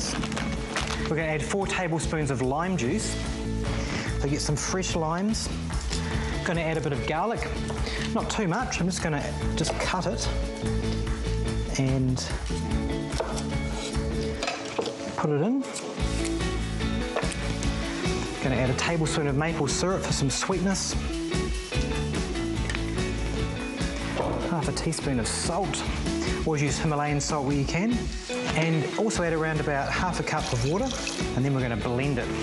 this. We're going to add 4 tablespoons of lime juice. So get some fresh limes. Going to add a bit of garlic, not too much. I'm just going to cut it and put it in. Going to add a tablespoon of maple syrup for some sweetness. Half a teaspoon of salt. Always use Himalayan salt where you can. And also add around about half a cup of water, and then we're going to blend it.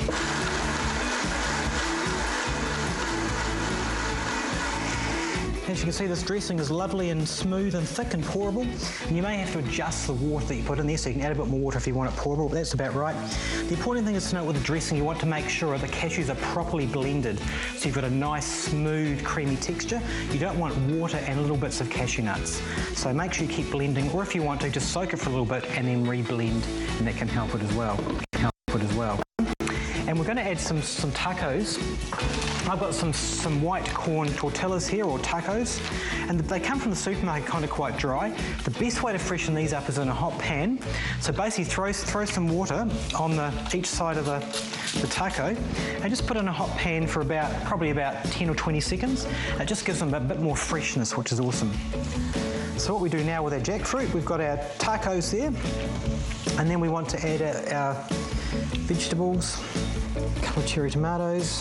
As you can see, this dressing is lovely and smooth and thick and pourable. And you may have to adjust the water that you put in there, so you can add a bit more water if you want it pourable, but that's about right. The important thing is to note with the dressing, you want to make sure the cashews are properly blended. So you've got a nice, smooth, creamy texture. You don't want water and little bits of cashew nuts. So make sure you keep blending, or if you want to, just soak it for a little bit and then re-blend, and that can help it as well. And we're going to add some tacos. I've got some white corn tortillas here, or tacos, and they come from the supermarket kind of quite dry. The best way to freshen these up is in a hot pan. So basically throw some water on each side of the taco, and just put it in a hot pan for probably about 10 or 20 seconds. It just gives them a bit more freshness, which is awesome. So what we do now with our jackfruit, we've got our tacos there, and then we want to add our vegetables, a couple of cherry tomatoes,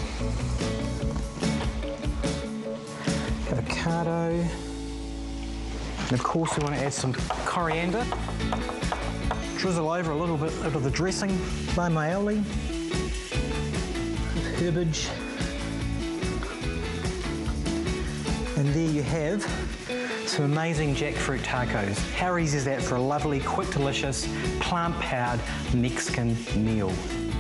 avocado, and of course we want to add some coriander. Drizzle over a little bit of the dressing, lime aioli, herbage, and there you have some amazing jackfruit tacos. How easy is that for a lovely, quick, delicious, plant-powered Mexican meal?